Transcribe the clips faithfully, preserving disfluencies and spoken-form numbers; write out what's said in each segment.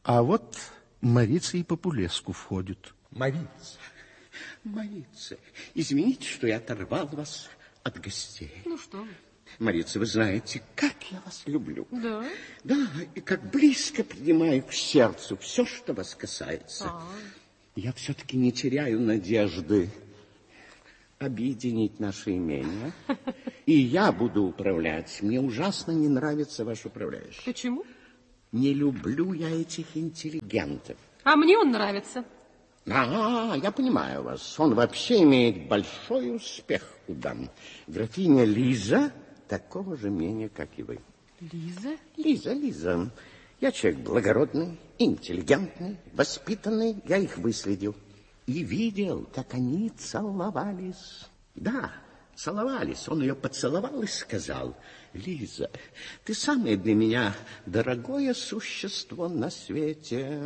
А вот Марица и Популеску входит. Марица, Марица, извините, что я оторвал вас от гостей. Ну что вы. Марица, вы знаете, как я вас люблю. Да? Да, и как близко принимаю к сердцу все, что вас касается. А-а. Я все-таки не теряю надежды объединить наши имения. И я буду управлять. Мне ужасно не нравится ваш управляющий. Почему? Не люблю я этих интеллигентов. А мне он нравится. А, я понимаю вас. Он вообще имеет большой успех у дам. Графиня Лиза такого же мнения, как и вы. Лиза? Лиза, Лиза. Я человек благородный, интеллигентный, воспитанный. Я их выследил. И видел, как они целовались. Да, целовались. Он ее поцеловал и сказал: Лиза, ты самое для меня дорогое существо на свете.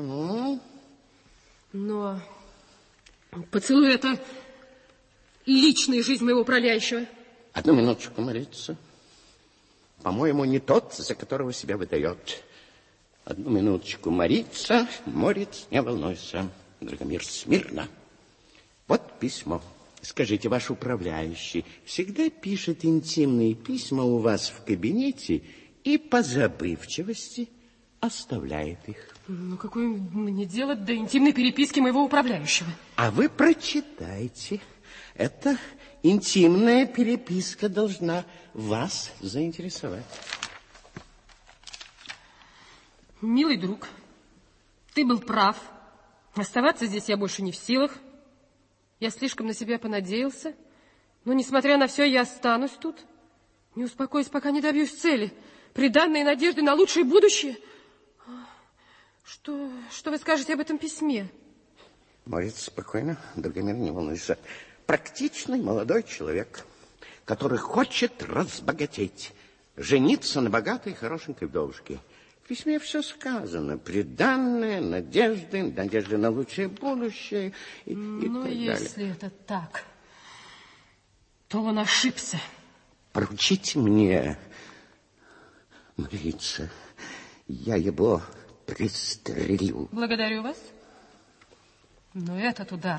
Но поцелуй — это личная жизнь моего управляющего. Одну минуточку, Марица. По-моему, не тот, за которого себя выдает. Одну минуточку, Марица. Морец, не волнуйся. Драгомир, смирно. Вот письмо. Скажите, ваш управляющий всегда пишет интимные письма у вас в кабинете и по забывчивости оставляет их? Ну, какое мне дело до интимной переписки моего управляющего? А вы прочитайте. Эта интимная переписка должна вас заинтересовать. Милый друг, ты был прав. Оставаться здесь я больше не в силах. Я слишком на себя понадеялся. Но, несмотря на все, я останусь тут. Не успокоюсь, пока не добьюсь цели. Приданные надежды на лучшее будущее. Что, что вы скажете об этом письме? Морец, спокойно, Драгомир, не волнуйся. Практичный молодой человек, который хочет разбогатеть, жениться на богатой и хорошенькой вдовушке. В письме все сказано. Приданное, надежды, надежды на лучшее будущее и, ну, и так если далее. это так, то он ошибся. Поручите мне, Марица, я его пристрелю. Благодарю вас. Но этот удар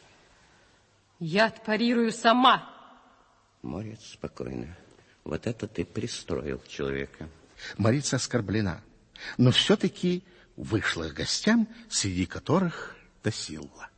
я отпарирую сама. Морец, спокойно. Вот это ты пристроил человека. Марица оскорблена, но все-таки вышла к гостям, среди которых Тосилла.